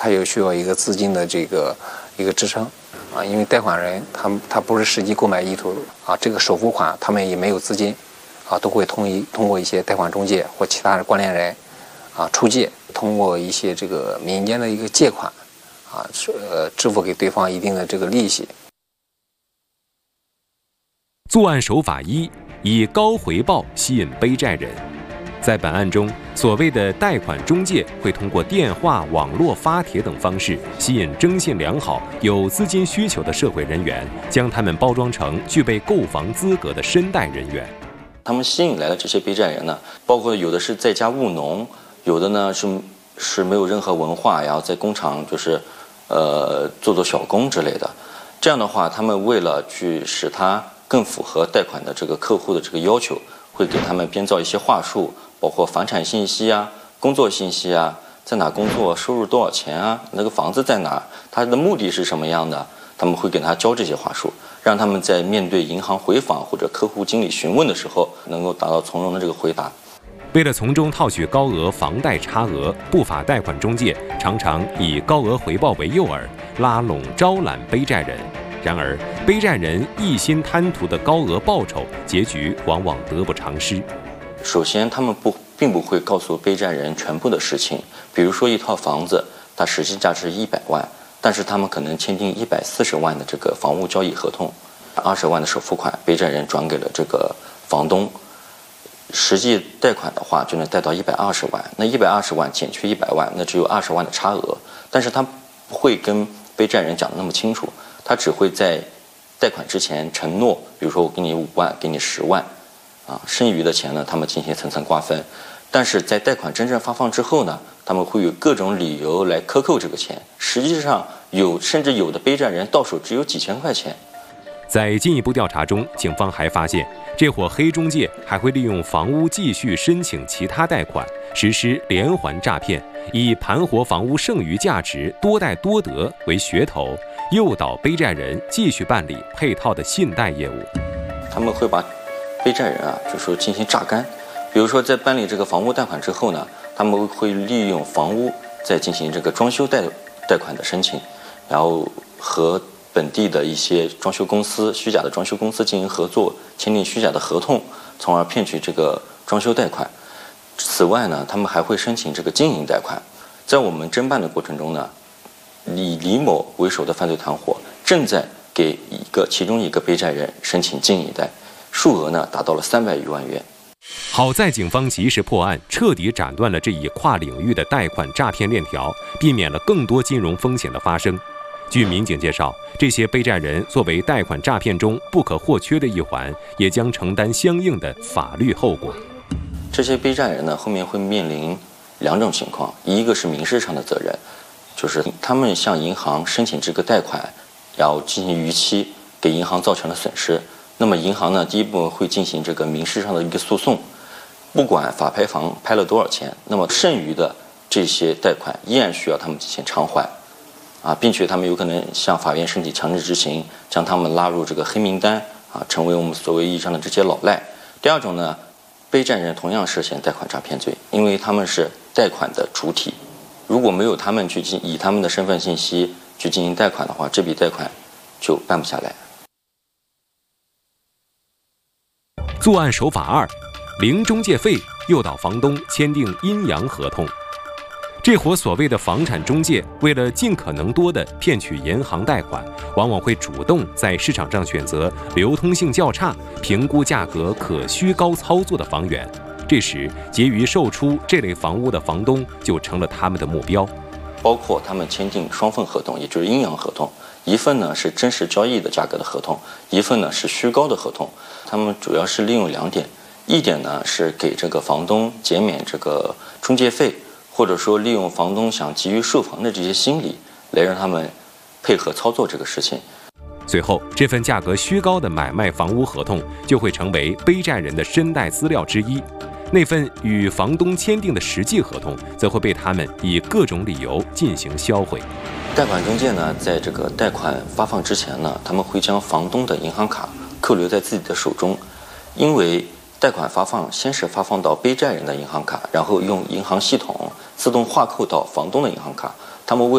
它也需要一个资金的一个支撑啊，因为贷款人他不是实际购买意图啊，这个首付款他们也没有资金啊，都会通过一些贷款中介或其他关联人啊出借，通过一些这个民间的一个借款啊，支付给对方一定的这个利息。 作案手法一，以高回报吸引背债人。在本案中，所谓的贷款中介会通过电话、网络发帖等方式，吸引征信良好、有资金需求的社会人员，将他们包装成具备购房资格的身贷人员。 他们吸引来的这些背债人呢，包括有的是在家务农，有的呢是没有任何文化，然后在工厂做小工之类的。这样的话，他们为了去使他更符合贷款的这个客户的这个要求，会给他们编造一些话术，包括房产信息啊、工作信息啊，在哪工作、收入多少钱啊、那个房子在哪、他的目的是什么样的，他们会给他教这些话术，让他们在面对银行回访或者客户经理询问的时候，能够达到从容的这个回答。 为了从中套取高额房贷差额，不法贷款中介常常以高额回报为诱饵，拉拢招揽背债人。然而，背债人一心贪图的高额报酬，结局往往得不偿失。 首先，他们并不会告诉背债人全部的事情。比如说，一套房子，它实际价值100万，但是他们可能签订140万的这个房屋交易合同，20万的首付款，背债人转给了这个房东，实际贷款的话就能贷到120万。那120万减去100万，那只有20万的差额。但是他不会跟背债人讲得那么清楚。他只会在贷款之前承诺，比如说我给你5万，给你10万，剩余的钱呢，他们进行层层瓜分。但是在贷款真正发放之后呢，他们会有各种理由来克扣这个钱。实际上甚至有的背债人到手只有几千块钱。 在进一步调查中，警方还发现，这伙黑中介还会利用房屋继续申请其他贷款，实施连环诈骗，以盘活房屋剩余价值、多贷多得为噱头，诱导背债人继续办理配套的信贷业务。 他们会把背债人进行榨干。比如说，在办理这个房屋贷款之后呢，他们会利用房屋再进行这个装修贷款的申请，然后和本地的一些装修公司、虚假的装修公司进行合作，签订虚假的合同，从而骗取这个装修贷款。此外呢，他们还会申请这个经营贷款。在我们侦办的过程中呢，以李某为首的犯罪团伙正在给其中一个背债人申请经营贷，数额呢达到了300余万元。 好在警方及时破案，彻底斩断了这一跨领域的贷款诈骗链条，避免了更多金融风险的发生。据民警介绍，这些背债人作为贷款诈骗中不可或缺的一环，也将承担相应的法律后果。 这些背债人呢，后面会面临2种情况，一个是民事上的责任，就是他们向银行申请这个贷款，然后进行逾期，给银行造成了损失。那么银行呢，第一步会进行这个民事上的一个诉讼，不管法拍房拍了多少钱，那么剩余的这些贷款依然需要他们进行偿还。并且他们有可能向法院申请强制执行，将他们拉入这个黑名单成为我们所谓意义上的这些老赖。第二种呢，背债人同样涉嫌贷款诈骗罪，因为他们是贷款的主体，如果没有他们去以他们的身份信息去进行贷款的话，这笔贷款就办不下来。 作案手法2，零中介费诱导房东签订阴阳合同。这伙所谓的房产中介，为了尽可能多地骗取银行贷款，往往会主动在市场上选择流通性较差、评估价格可虚高操作的房源。这时，急于售出这类房屋的房东就成了他们的目标。 包括他们签订双份合同，也就是阴阳合同，一份呢是真实交易的价格的合同，一份呢是虚高的合同。他们主要是利用2点，一点呢是给这个房东减免这个中介费，或者说利用房东想急于售房的这些心理，来让他们配合操作这个事情。 随后，这份价格虚高的买卖房屋合同就会成为背债人的身贷资料之一。那份与房东签订的实际合同，则会被他们以各种理由进行销毁。 贷款中介呢，在这个贷款发放之前呢，他们会将房东的银行卡扣留在自己的手中，因为贷款发放先是发放到背债人的银行卡，然后用银行系统自动划扣到房东的银行卡。他们为